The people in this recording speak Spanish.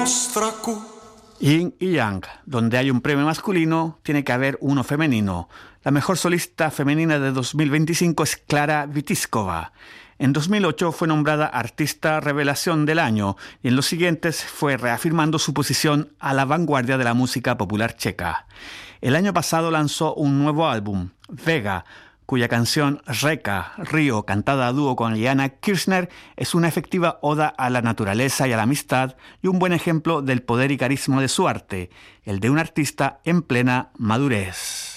Yin y Yang, donde hay un premio masculino, tiene que haber uno femenino. La mejor solista femenina de 2025 es Klara Witiskova. En 2008 fue nombrada Artista Revelación del Año y en los siguientes fue reafirmando su posición a la vanguardia de la música popular checa. El año pasado lanzó un nuevo álbum, Vega, cuya canción Reka, Río, cantada a dúo con Liana Kirchner, es una efectiva oda a la naturaleza y a la amistad y un buen ejemplo del poder y carisma de su arte, el de un artista en plena madurez.